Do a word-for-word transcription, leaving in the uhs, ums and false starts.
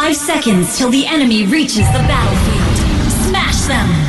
Five seconds till the enemy reaches the battlefield. Smash them!